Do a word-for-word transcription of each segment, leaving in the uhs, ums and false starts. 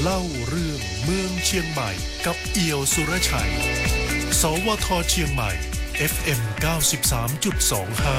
เล่าเรื่องเมืองเชียงใหม่กับเอี่ยวสุรชัยสวทเชียงใหม่ เอฟ เอ็ม เก้าสิบสามจุดสองห้า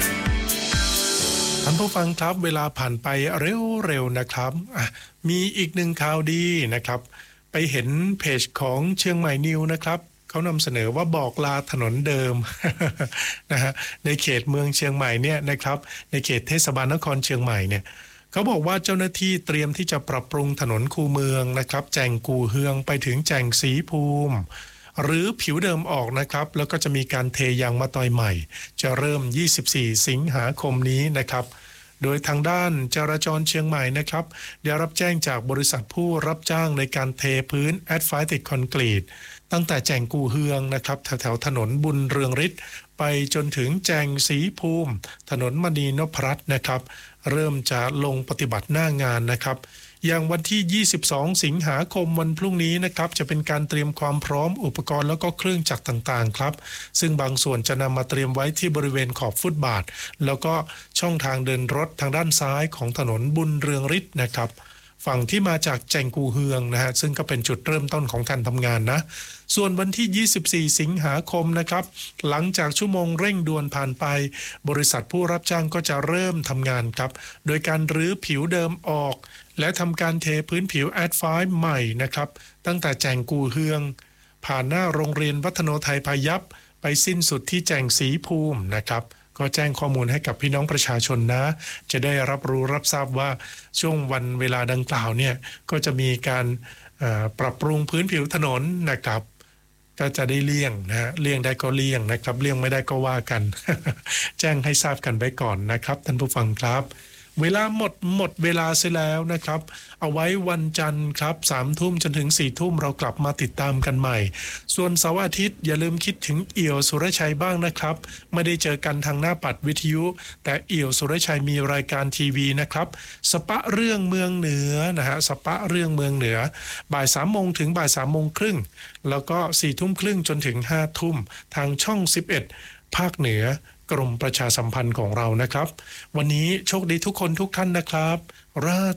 ท่านผู้ฟังครับเวลาผ่านไปเร็วๆนะครับมีอีกหนึ่งข่าวดีนะครับไปเห็นเพจของเชียงใหม่นิวนะครับเขานำเสนอว่าบอกลาถนนเดิม นะฮะในเขตเมืองเชียงใหม่เนี่ยนะครับในเขตเทศบาลนครเชียงใหม่เนี่ยเขาบอกว่าเจ้าหน้าที่เตรียมที่จะปรับปรุงถนนคูเมืองนะครับแจ่งกู่เฮืองไปถึงแจ่งศรีภูมิหรือผิวเดิมออกนะครับแล้วก็จะมีการเทยางมะตอยใหม่จะเริ่มยี่สิบสี่สิงหาคมนี้นะครับโดยทางด้านจราจรเชียงใหม่นะครับได้รับแจ้งจากบริษัทผู้รับจ้างในการเทพื้นแอสฟัลต์คอนกรีตตั้งแต่แจ่งกู่เฮืองนะครับแถวๆถนนบุญเรืองฤทธิ์ไปจนถึงแจ่งศรีภูมิถนนมณีนพรัตน์นะครับเริ่มจะลงปฏิบัติหน้างานนะครับอย่างวันที่ยี่สิบสองสิงหาคมวันพรุ่งนี้นะครับจะเป็นการเตรียมความพร้อมอุปกรณ์แล้วก็เครื่องจักรต่างๆครับซึ่งบางส่วนจะนำมาเตรียมไว้ที่บริเวณขอบฟุตบาทแล้วก็ช่องทางเดินรถทางด้านซ้ายของถนนบุญเรืองฤทธิ์นะครับฝั่งที่มาจากแจ่งกู่เฮืองนะฮะซึ่งก็เป็นจุดเริ่มต้นของการทำงานนะส่วนวันที่ยี่สิบสี่สิงหาคมนะครับหลังจากชั่วโมงเร่งด่วนผ่านไปบริษัทผู้รับจ้างก็จะเริ่มทำงานครับโดยการรื้อผิวเดิมออกและทำการเทพื้นผิวแอสฟัลต์ใหม่นะครับตั้งแต่แจ่งกู่เฮืองผ่านหน้าโรงเรียนวัฒโนไทยพายัพไปสิ้นสุดที่แจ่งศรีภูมินะครับก็แจ้งข้อมูลให้กับพี่น้องประชาชนนะจะได้รับรู้รับทราบว่าช่วงวันเวลาดังกล่าวเนี่ยก็จะมีการปรับปรุงพื้นผิวถนนนะครับก็จะได้เลี่ยงนะฮะเลี่ยงได้ก็เลี่ยงนะครับเลี่ยงไม่ได้ก็ว่ากัน แจ้งให้ทราบกันไว้ก่อนนะครับท่านผู้ฟังครับเวลาหมดหมดเวลาเสียแล้วนะครับเอาไว้วันจันทร์ครับสามทุ่มจนถึงสี่ทุ่มเรากลับมาติดตามกันใหม่ส่วนเสาร์อาทิตย์อย่าลืมคิดถึงเอี่ยวสุรชัยบ้างนะครับไม่ได้เจอกันทางหน้าปัดวิทยุแต่เอี่ยวสุรชัยมีรายการทีวีนะครับสปะเรื่องเมืองเหนือนะฮะสปะเรื่องเมืองเหนือบ่ายสามโมงถึงบ่ายสามโมงครึ่งแล้วก็สี่ทุ่มครึ่งจนถึงห้าทุ่มทางช่องสิบเอ็ดภาคเหนือกรมประชาสัมพันธ์ของเรานะครับวันนี้โชคดีทุกคนทุกท่านนะครับรา